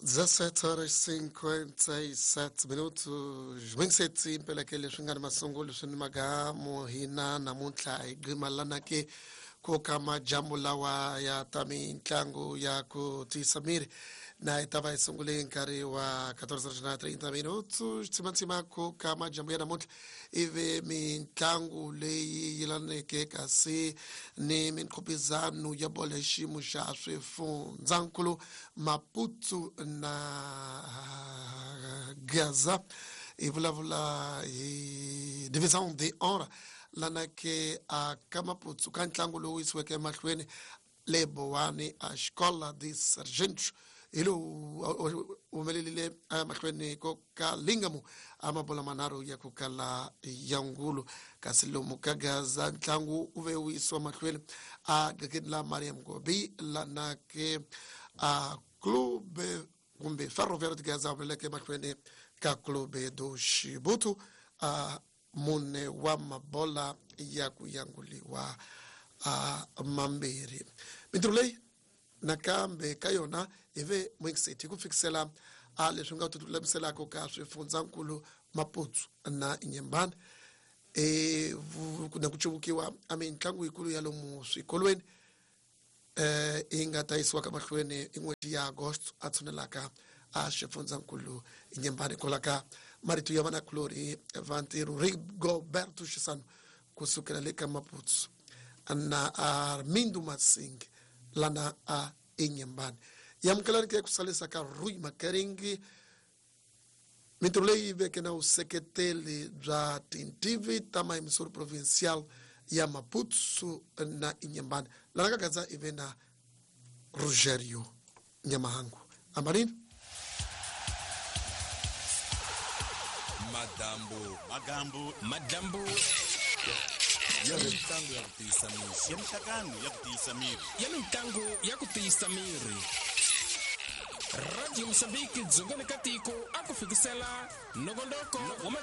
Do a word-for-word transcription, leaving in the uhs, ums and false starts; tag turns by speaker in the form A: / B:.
A: dezessete horas e cinquenta e sete minutos. vinte e sete pela aquele xingana masongolo sunimaga mohina namuntlha igmalana ke ko kama jambo lawa ya tami ntlangu ya ku tisamiri na itava isungule nkari wa catorze horas na trinta minutos tsimantsima ko kama jambo ya namuntlha ive mintlangu leyi yilane ke kasi ni minqhubizano ya bola ximo xa swifundzankulu Maputo na Gaza ivulavula hi division de honra lana ke a Maputo ka ntlangu lowu yisiweke emahlweni le Bowani a xikola di Sargento ilo umelelile emahlweni ko ka Lingamo amabola manaro ya ku kala yangulu kasi lomu ka Gaza ntlangu uve wisiwa mahlweni a Gagidla Mariam Gobi lana ke a clube kumbe Ferroviário de Gaza umeleke mahlweni ka clube do Shibutu a mune wa mabola ya kuyanguliwa a mambiri mitrulei nakambe kayona ive mwingiseti kufikisela a leswi nga tutulamisela ko ka swifundzankulu Maputo na Inyembane e kuna kuchubukiwa amintlangu ikulu ya lomu swikolweni eh inga taiswa kama mahlweni in'weti ya Agosto atsunelaka a swifundzankulu Inyembane kolaka maritu ya vana Glory Vantiru Rigoberto Shisano kusukela le ka Maputo na Armindo Masing lana a Inyembane yamkalani ke kusalisa ka Rui Makaringi mitrulei veke na useketeli bya tintivi tama emisoro provincial ya Maputo na Inyembane lana kagaza ivena Rogerio Nyamahangu Amarin
B: Madambo
C: Magambo
B: Madambo Yamintango ya kutisamiri
C: Yamshakano ya kutisamiri
B: Yamintango ya kutisamiri Radio Msambiki dzongole katiko akufikisela nogondoko